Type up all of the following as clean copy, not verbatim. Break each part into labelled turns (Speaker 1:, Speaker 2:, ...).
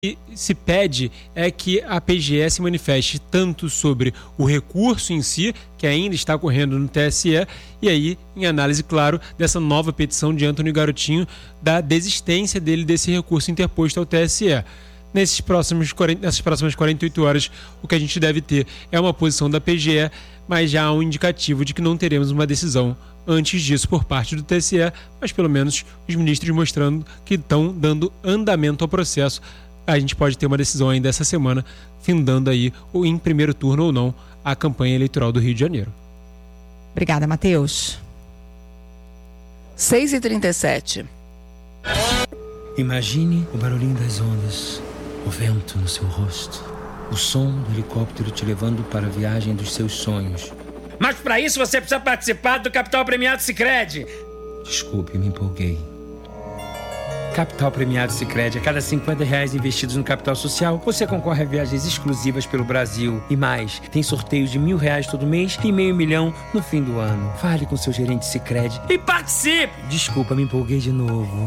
Speaker 1: que se pede é que a PGE se manifeste tanto sobre o recurso em si, que ainda está correndo no TSE, e aí, em análise, claro, dessa nova petição de Antônio Garotinho, da desistência dele desse recurso interposto ao TSE. Nessas próximas 48 horas, o que a gente deve ter é uma posição da PGE, mas já há um indicativo de que não teremos uma decisão antes disso por parte do TSE, mas pelo menos os ministros mostrando que estão dando andamento ao processo. A gente pode ter uma decisão ainda essa semana, findando aí, ou em primeiro turno ou não, a campanha eleitoral do Rio de Janeiro.
Speaker 2: Obrigada, Matheus.
Speaker 3: 6h37.
Speaker 4: Imagine o barulhinho das ondas, o vento no seu rosto, o som do helicóptero te levando para a viagem dos seus sonhos.
Speaker 5: Mas para isso você precisa participar do Capital Premiado Sicredi.
Speaker 4: Desculpe, me empolguei.
Speaker 5: Capital Premiado Sicredi. A cada R$50 investidos no capital social, você concorre a viagens exclusivas pelo Brasil. E mais, tem sorteios de R$1.000 todo mês e R$500 mil no fim do ano. Fale com seu gerente Sicredi e participe!
Speaker 4: Desculpa, me empolguei de novo.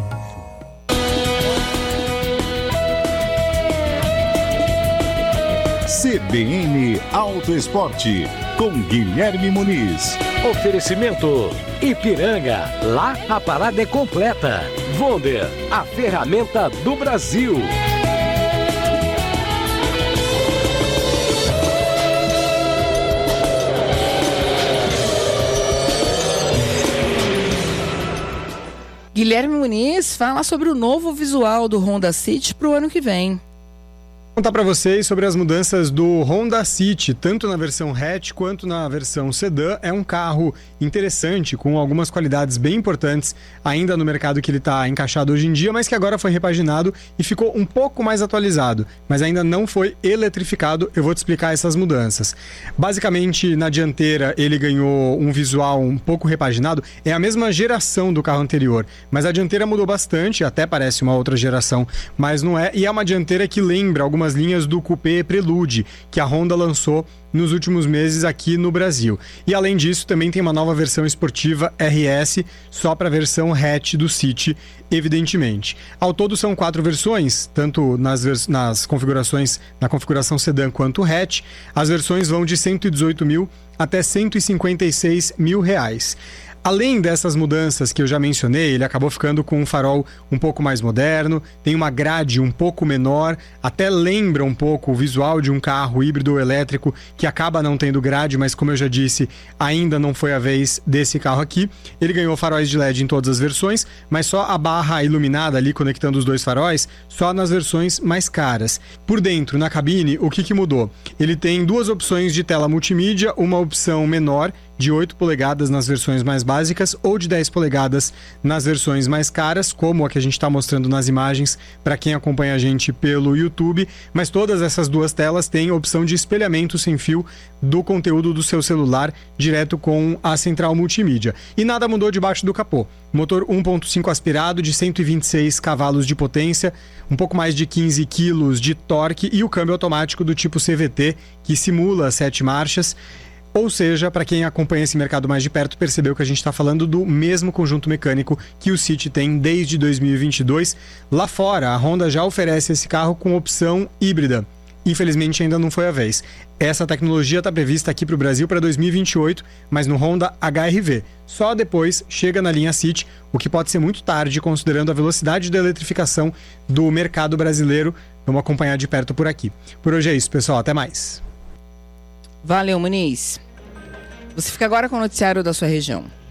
Speaker 6: CBN Auto Esporte, com Guilherme Muniz.
Speaker 7: Oferecimento Ipiranga, lá a parada é completa. Wonder, a ferramenta do Brasil.
Speaker 3: Guilherme Muniz fala sobre o novo visual do Honda City para o ano que vem.
Speaker 8: Vou contar para vocês sobre as mudanças do Honda City, tanto na versão hatch quanto na versão sedã. É um carro interessante, com algumas qualidades bem importantes ainda no mercado que ele está encaixado hoje em dia, mas que agora foi repaginado e ficou um pouco mais atualizado, mas ainda não foi eletrificado. Eu vou te explicar essas mudanças. Basicamente, na dianteira ele ganhou um visual um pouco repaginado, é a mesma geração do carro anterior, mas a dianteira mudou bastante, até parece uma outra geração, mas não é, e é uma dianteira que lembra algumas linhas do Coupé Prelude, que a Honda lançou nos últimos meses aqui no Brasil. E além disso, também tem uma nova versão esportiva RS, só para a versão hatch do City, evidentemente. Ao todo são 4 versões, tanto nas configurações, na configuração sedã quanto hatch. As versões vão de 118 mil até 156 mil reais. Além dessas mudanças que eu já mencionei, ele acabou ficando com um farol um pouco mais moderno, tem uma grade um pouco menor, até lembra um pouco o visual de um carro híbrido ou elétrico que acaba não tendo grade, mas como eu já disse, ainda não foi a vez desse carro aqui. Ele ganhou faróis de LED em todas as versões, mas só a barra iluminada ali conectando os dois faróis, só nas versões mais caras. Por dentro, na cabine, o que mudou? Ele tem 2 opções de tela multimídia, uma opção menor, de 8 polegadas nas versões mais básicas ou de 10 polegadas nas versões mais caras, como a que a gente está mostrando nas imagens para quem acompanha a gente pelo YouTube, mas todas essas 2 telas têm a opção de espelhamento sem fio do conteúdo do seu celular direto com a central multimídia. E nada mudou debaixo do capô. Motor 1.5 aspirado de 126 cavalos de potência, um pouco mais de 15 quilos de torque e o câmbio automático do tipo CVT, que simula 7 marchas. Ou seja, para quem acompanha esse mercado mais de perto, percebeu que a gente está falando do mesmo conjunto mecânico que o City tem desde 2022. Lá fora, a Honda já oferece esse carro com opção híbrida. Infelizmente, ainda não foi a vez. Essa tecnologia está prevista aqui para o Brasil para 2028, mas no Honda HR-V. Só depois chega na linha City, o que pode ser muito tarde, considerando a velocidade da eletrificação do mercado brasileiro. Vamos acompanhar de perto por aqui. Por hoje é isso, pessoal. Até mais.
Speaker 3: Valeu, Muniz. Você fica agora com o noticiário da sua região.